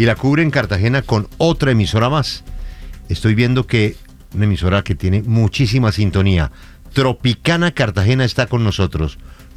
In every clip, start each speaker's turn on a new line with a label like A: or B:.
A: y la cubre en Cartagena con otra emisora más. Estoy viendo que una emisora que tiene muchísima sintonía, Tropicana Cartagena, está con nosotros,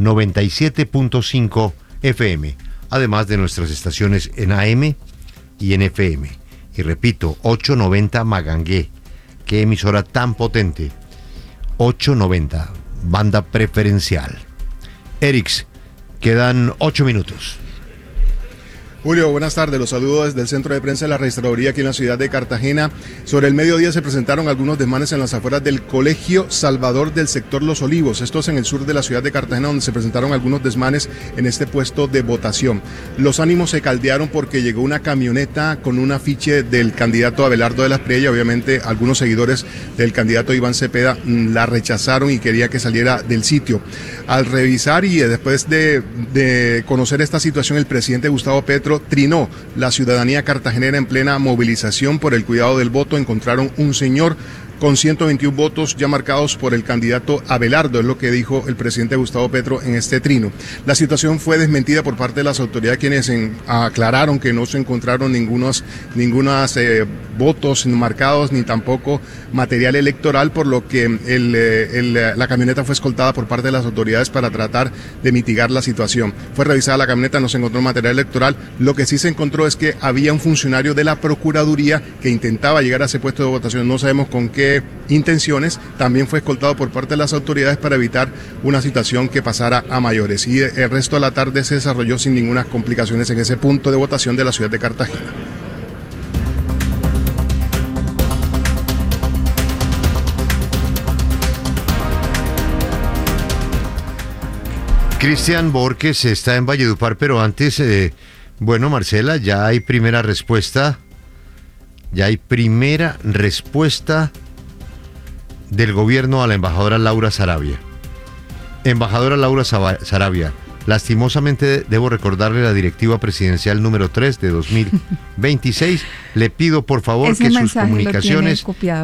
A: 97.5 FM, además de nuestras estaciones en AM y en FM. Y repito, 890 Magangué. Qué emisora tan potente. 890, banda preferencial. Erix, quedan 8 minutos.
B: Julio, buenas tardes. Los saludo desde el Centro de Prensa de la Registraduría aquí en la ciudad de Cartagena. Sobre el mediodía se presentaron algunos desmanes en las afueras del Colegio Salvador del sector Los Olivos. Esto es en el sur de la ciudad de Cartagena, donde se presentaron algunos desmanes en este puesto de votación. Los ánimos se caldearon porque llegó una camioneta con un afiche del candidato Abelardo de la Espriella. Obviamente, algunos seguidores del candidato Iván Cepeda la rechazaron y quería que saliera del sitio. Al revisar y después de conocer esta situación, el presidente Gustavo Petro trinó la ciudadanía cartagenera en plena movilización por el cuidado del voto. Encontraron un señor con 121 votos ya marcados por el candidato Abelardo, es lo que dijo el presidente Gustavo Petro en este trino. La situación fue desmentida por parte de las autoridades, quienes aclararon que no se encontraron ningunos votos marcados ni tampoco material electoral, por lo que la camioneta fue escoltada por parte de las autoridades para tratar de mitigar la situación. Fue revisada la camioneta, no se encontró material electoral. Lo que sí se encontró es que había un funcionario de la Procuraduría que intentaba llegar a ese puesto de votación, no sabemos con qué intenciones. También fue escoltado por parte de las autoridades para evitar una situación que pasara a mayores, y el resto de la tarde se desarrolló sin ninguna complicaciones en ese punto de votación de la ciudad de Cartagena.
A: Cristian Borges está en Valledupar, pero antes, bueno, Marcela, ya hay primera respuesta del gobierno a la embajadora Laura Sarabia. Embajadora Laura Sarabia, lastimosamente debo recordarle la directiva presidencial número 3 de 2026. Le pido por favor
C: ese
A: que sus comunicaciones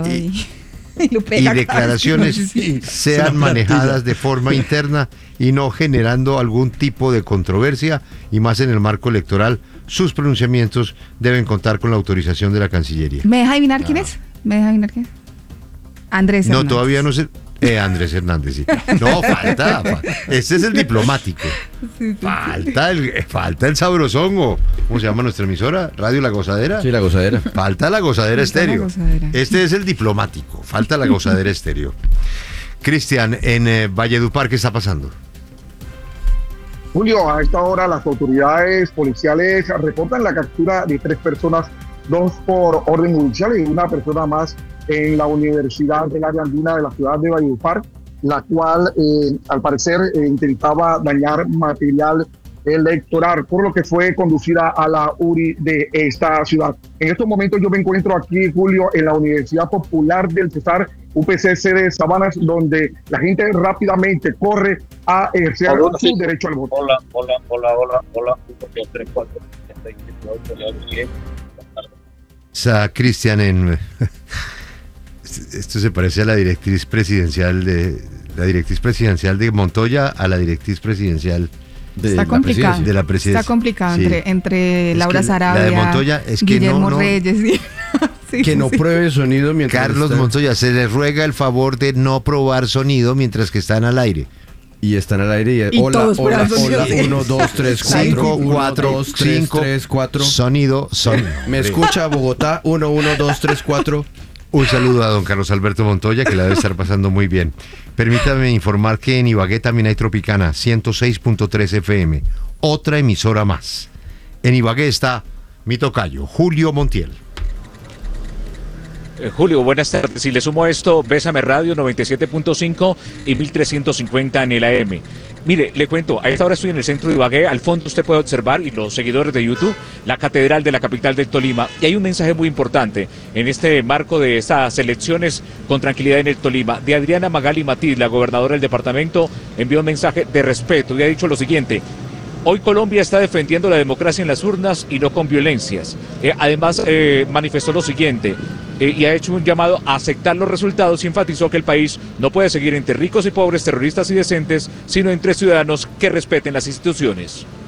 A: y declaraciones sean manejadas de forma interna y no generando algún tipo de controversia, y más en el marco electoral. Sus pronunciamientos deben contar con la autorización de la Cancillería.
C: ¿Me deja adivinar quién es? Andrés Hernández.
A: No, todavía no sé. Andrés Hernández, sí. No, falta. Este es el diplomático.
C: Sí.
A: Falta el sabrosón, o ¿cómo se llama nuestra emisora? ¿Radio La Gozadera?
D: Sí, La Gozadera.
A: Falta La Gozadera Estéreo. Este es el diplomático. Falta La Gozadera Estéreo. Cristian, en Valledupar, ¿qué está pasando?
E: Julio, a esta hora las autoridades policiales reportan la captura de 3 personas, 2 por orden judicial y una persona más en la Universidad del Área Andina de la ciudad de Valledupar, la cual al parecer intentaba dañar material electoral, por lo que fue conducida a la URI de esta ciudad. En estos momentos yo me encuentro aquí, Julio, en la Universidad Popular del Cesar, UPCC de Sabanas, donde la gente rápidamente corre a ejercer su derecho al voto.
F: Hola.
A: Cristian, esto se parece a la directriz presidencial de Montoya, a la directriz presidencial de la presidencia.
C: Está complicado sí. entre Laura Sarabia,
A: la de Montoya es que
C: Guillermo Reyes. Sí.
D: Que no pruebe sonido mientras
A: Carlos Montoya, se les ruega el favor de no probar sonido mientras que están al aire.
D: Y están al aire y hola, 1, 2, 3, 4,
A: 4, 2, 3, 4. Sonido.
D: ¿Me escucha Bogotá? 1, 2, 3, 4.
A: Un saludo a don Carlos Alberto Montoya, que la debe estar pasando muy bien. Permítame informar que en Ibagué también hay Tropicana, 106.3 FM, otra emisora más. En Ibagué está mi tocayo, Julio Montiel.
G: Julio, buenas tardes. Si le sumo esto, Bésame Radio 97.5 y 1350 en el AM. Mire, le cuento, a esta hora estoy en el centro de Ibagué. Al fondo usted puede observar, y los seguidores de YouTube, la catedral de la capital del Tolima. Y hay un mensaje muy importante en este marco de estas elecciones con tranquilidad en el Tolima. De Adriana Magali Matiz, la gobernadora del departamento, envió un mensaje de respeto y ha dicho lo siguiente: hoy Colombia está defendiendo la democracia en las urnas y no con violencias. Además, manifestó lo siguiente y ha hecho un llamado a aceptar los resultados y enfatizó que el país no puede seguir entre ricos y pobres, terroristas y decentes, sino entre ciudadanos que respeten las instituciones.